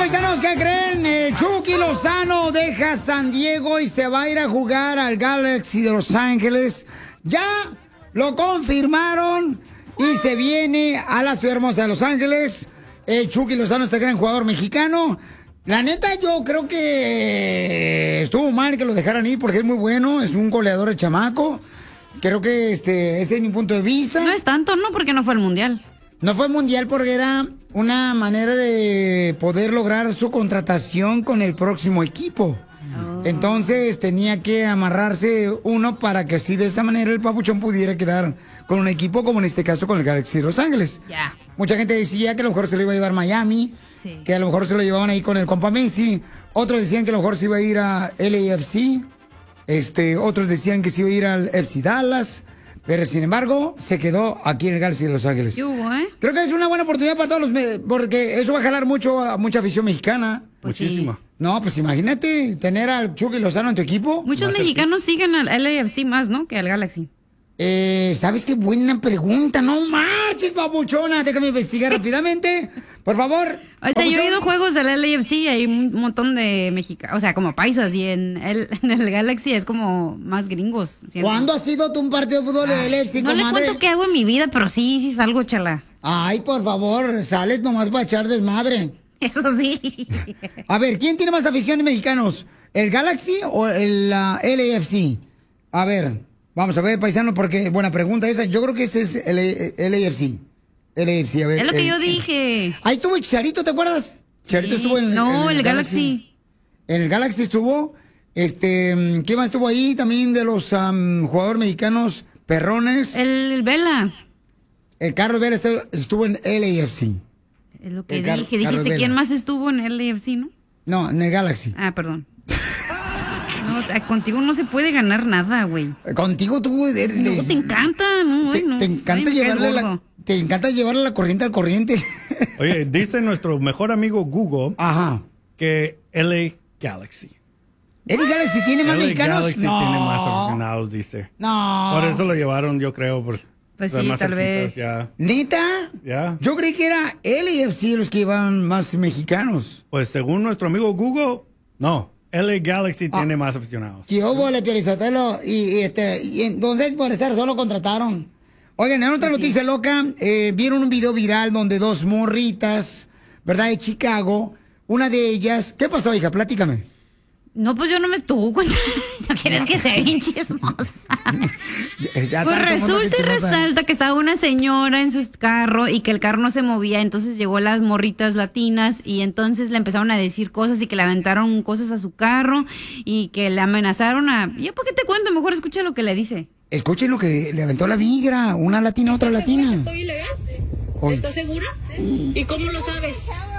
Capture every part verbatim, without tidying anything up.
paisanos, ¿qué creen? El Chucky Lozano deja San Diego y se va a ir a jugar al Galaxy de Los Ángeles. Ya lo confirmaron y se viene a la ciudad hermosa de Los Ángeles. El Chucky Lozano, este gran jugador mexicano. La neta, yo creo que estuvo mal que lo dejaran ir porque es muy bueno, es un goleador de chamaco. Creo que este, ese es mi punto de vista. No es tanto, ¿no? Porque no fue el Mundial. No fue mundial porque era una manera de poder lograr su contratación con el próximo equipo. Oh. Entonces tenía que amarrarse uno para que así de esa manera el papuchón pudiera quedar con un equipo como en este caso con el Galaxy de Los Ángeles. Yeah. Mucha gente decía que a lo mejor se lo iba a llevar Miami, sí. Que a lo mejor se lo llevaban ahí con el compa Messi. Otros decían que a lo mejor se iba a ir a L A F C. Este, otros decían que se iba a ir al F C Dallas. Pero, sin embargo, se quedó aquí en el Galaxy de Los Ángeles. ¿Qué hubo, eh? Creo que es una buena oportunidad para todos los... Me- porque eso va a jalar mucho a mucha afición mexicana. Pues Muchísima. sí. No, pues imagínate tener al Chucky Lozano en tu equipo. Muchos mexicanos siguen al L A F C más, ¿no? Que al Galaxy. Eh, ¿sabes qué buena pregunta? No marches, babuchona. Déjame investigar rápidamente. Por favor. O sea, yo he ido a juegos del L A F C y hay un montón de mexicanos, o sea, como paisas, y en el, en el Galaxy es como más gringos. ¿Siento? ¿Cuándo has sido tú un partido de fútbol del L A F C, No le comadre? cuento qué hago en mi vida, pero sí, sí salgo, chala. Ay, por favor, sales nomás para echar desmadre. Eso sí. A ver, ¿quién tiene más aficiones mexicanos? ¿El Galaxy o el uh, L A F C? A ver, vamos a ver, paisano, porque buena pregunta esa. Yo creo que ese es el L A F C. L A F C, a ver. Es lo que el- yo dije. Ahí estuvo el Chicharito, ¿te acuerdas? Chicharito Sí. estuvo en, No, en el Galaxy. En el Galaxy estuvo. Este, ¿qué más estuvo ahí? También de los um, jugadores mexicanos perrones. El, el Vela. El Carlos Vela estuvo- estuvo en L A F C. Es lo que El Car- dije. Carlos Dijiste, Vela. ¿quién más estuvo en L A F C, no? No, en el Galaxy. Ah, perdón. No, eh, contigo no se puede ganar nada, güey. Contigo tú eres- No, te encanta, no, te, ay, no. te encanta Ay, me caes llevarle la, gordo. te encanta llevarle la corriente al corriente. Oye, dice nuestro mejor amigo Google Ajá. que L A Galaxy. ¿L A Galaxy tiene más L A mexicanos? Galaxy No. tiene más aficionados, dice. No. Por eso lo llevaron, yo creo. Por, Pues las sí, más tal cerquitas, vez. Ya. ¿Neta? Ya. Yo creí que era L A F C los que llevaban más mexicanos. Pues según nuestro amigo Google, no. L A Galaxy Ah. tiene más aficionados. ¿Qué hubo, le Piolizotelo? Y, y, este, y entonces por estar solo contrataron. Oigan, en otra noticia loca, eh, vieron un video viral donde dos morritas, ¿verdad? De Chicago, una de ellas... ¿Qué pasó, hija? Platícame. No, pues yo no me tú cuenta. No quieres que sea bien chismosa. Ya- ya Pues sabe cómo es la resulta y chismosa. resalta que estaba una señora en su carro y que el carro no se movía, entonces llegó las morritas latinas y entonces le empezaron a decir cosas y que le aventaron cosas a su carro y que le amenazaron a... ¿Yo por qué te cuento? Mejor escucha lo que le dice. Escuchen lo que le aventó la migra, una latina a otra latina. ¿Estoy ilegal? Oy. ¿Estás segura? ¿Y cómo lo sabes?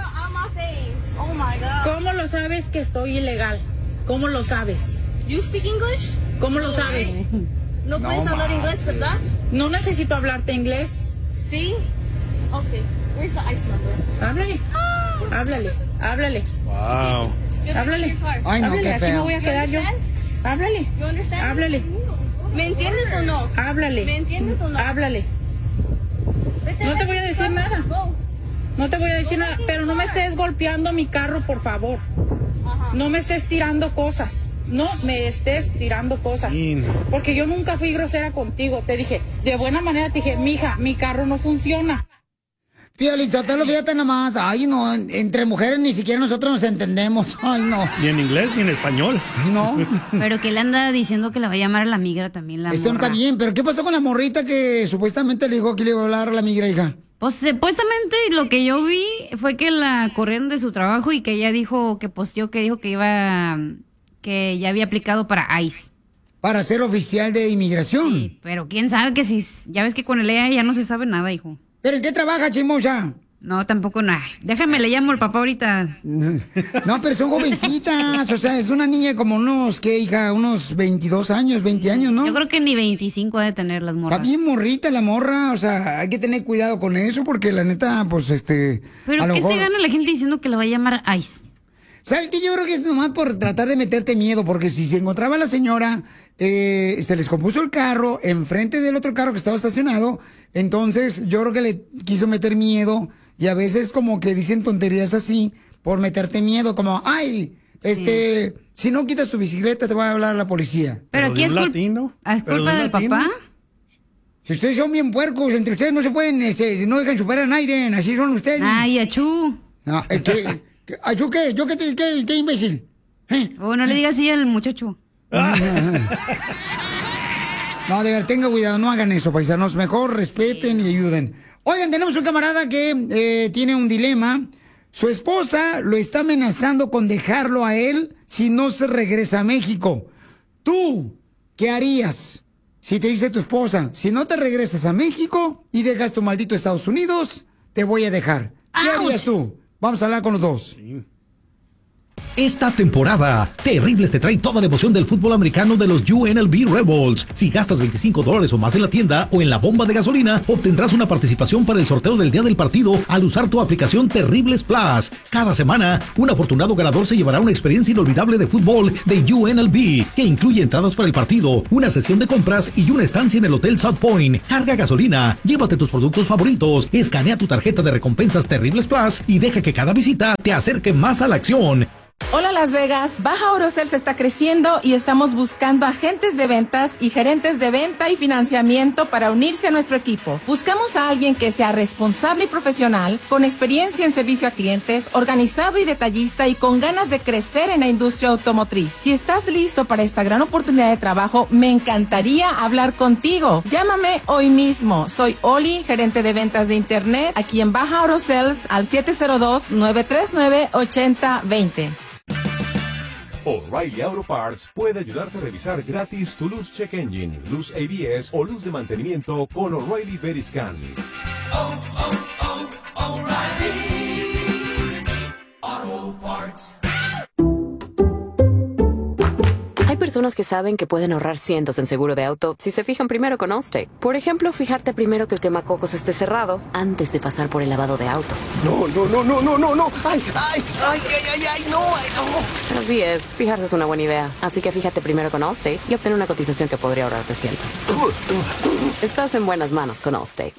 ¿Cómo lo sabes que estoy ilegal? ¿Cómo lo sabes? You speak English? ¿Cómo lo sabes? No puedes hablar inglés, ¿verdad? No necesito hablarte inglés. Sí. Okay. Where's the ice number? Háblale. Háblale. Háblale. Wow. Háblale. Ay, no, Háblale. qué Aquí me feo. voy a quedar yo. Háblale. You understand? Háblale. ¿Me entiendes o no? Háblale. ¿Me entiendes o no? Háblale. Vete, No te vete, voy a decir go, nada. go. No te voy a decir nada, pero no me estés golpeando mi carro, por favor. Ajá. No me estés tirando cosas. No me estés tirando cosas. Sí, no. Porque yo nunca fui grosera contigo. Te dije, de buena manera te dije, mija, mi carro no funciona. Piolizotelo, fíjate nomás. Ay, no, entre mujeres ni siquiera nosotros nos entendemos. Ay, no. Ni en inglés ni en español. No. Pero que le anda diciendo que le va a llamar a la migra también la Eso no morra. está bien, pero ¿qué pasó con la morrita que supuestamente le dijo que le iba a hablar a la migra, hija? Pues supuestamente lo que yo vi fue que la corrieron de su trabajo y que ella dijo, que posteó que dijo que iba, que ya había aplicado para ICE. Para ser oficial de inmigración. Sí, pero quién sabe que si, ya ves que con el E A ya no se sabe nada, hijo. ¿Pero en qué trabaja, chismosa? No, tampoco nada. Déjame, le llamo al papá ahorita. No, pero son jovencitas. O sea, es una niña como unos, ¿qué, hija? Unos veintidós años, veinte años, ¿no? Yo creo que ni veinticinco ha de tener las morras. Está bien morrita la morra. O sea, hay que tener cuidado con eso porque la neta, pues, este... Pero a lo ¿qué mejor- se gana la gente diciendo que la va a llamar ICE? ¿Sabes qué? Yo creo que es nomás por tratar de meterte miedo, porque si se encontraba la señora, eh, se les compuso el carro enfrente del otro carro que estaba estacionado, entonces yo creo que le quiso meter miedo y a veces como que dicen tonterías así por meterte miedo, como, ay, este, sí. si no quitas tu bicicleta te va a hablar la policía. Pero, Pero aquí es, cul ¿es culpa del latino? papá. Si ustedes son bien puercos, entre ustedes no se pueden, este, no dejan superar a nadie, así son ustedes. Ay, achú. No, este, ¿achú qué? ¿Yo qué, qué, qué, qué imbécil? ¿Eh? Oh, no le digas así al muchacho. No, de ver, tenga cuidado, no hagan eso, paisanos. Mejor respeten y ayuden. Oigan, tenemos un camarada que eh, tiene un dilema. Su esposa lo está amenazando con dejarlo a él si no se regresa a México. ¿Tú qué harías si te dice tu esposa, si no te regresas a México y dejas tu maldito Estados Unidos, te voy a dejar? ¿Qué ¡Auch! harías tú? Vamos a hablar con los dos. Sí. Esta temporada, Terribles te trae toda la emoción del fútbol americano de los U N L V Rebels. Si gastas veinticinco dólares o más en la tienda o en la bomba de gasolina, obtendrás una participación para el sorteo del día del partido al usar tu aplicación Terribles Plus. Cada semana, un afortunado ganador se llevará una experiencia inolvidable de fútbol de U N L V, que incluye entradas para el partido, una sesión de compras y una estancia en el Hotel South Point. Carga gasolina, llévate tus productos favoritos, escanea tu tarjeta de recompensas Terribles Plus y deja que cada visita te acerque más a la acción. Hola Las Vegas, Baja Oro Sales está creciendo y estamos buscando agentes de ventas y gerentes de venta y financiamiento para unirse a nuestro equipo. Buscamos a alguien que sea responsable y profesional, con experiencia en servicio a clientes, organizado y detallista y con ganas de crecer en la industria automotriz. Si estás listo para esta gran oportunidad de trabajo, me encantaría hablar contigo. Llámame hoy mismo. Soy Oli, gerente de ventas de internet, aquí en Baja Oro Sales al siete cero dos, nueve tres nueve, ocho cero dos cero. O'Reilly Auto Parts puede ayudarte a revisar gratis tu luz check engine, luz A B S o luz de mantenimiento con O'Reilly Veriscan. Oh, oh, oh, O'Reilly Auto Parts. Hay personas que saben que pueden ahorrar cientos en seguro de auto si se fijan primero con Allstate. Por ejemplo, fijarte primero que el quemacocos esté cerrado antes de pasar por el lavado de autos. No, no, no, no, no, no, no. Ay, ay, ay, ay, ay, ay, no, ay, no. Así es, fijarse es una buena idea. Así que fíjate primero con Allstate y obtén una cotización que podría ahorrarte cientos. Estás en buenas manos con Allstate.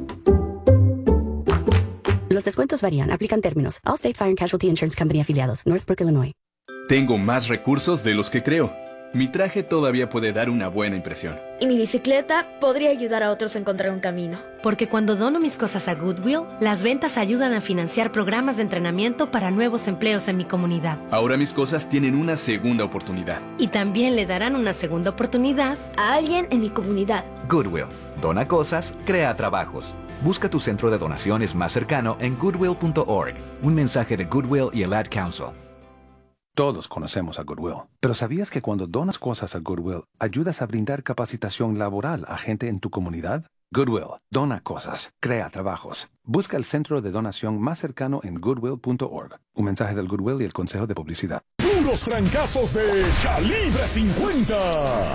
Los descuentos varían, aplican términos. Allstate Fire and Casualty Insurance Company afiliados, Northbrook, Illinois. Tengo más recursos de los que creo. Mi traje todavía puede dar una buena impresión. Y mi bicicleta podría ayudar a otros a encontrar un camino. Porque cuando dono mis cosas a Goodwill, las ventas ayudan a financiar programas de entrenamiento para nuevos empleos en mi comunidad. Ahora mis cosas tienen una segunda oportunidad. Y también le darán una segunda oportunidad a alguien en mi comunidad. Goodwill. Dona cosas, crea trabajos. Busca tu centro de donaciones más cercano en goodwill punto org. Un mensaje de Goodwill y el Ad Council. Todos conocemos a Goodwill, pero ¿sabías que cuando donas cosas a Goodwill, ayudas a brindar capacitación laboral a gente en tu comunidad? Goodwill, dona cosas, crea trabajos. Busca el centro de donación más cercano en goodwill punto org. Un mensaje del Goodwill y el Consejo de Publicidad. Puros trancazos de Calibre cincuenta.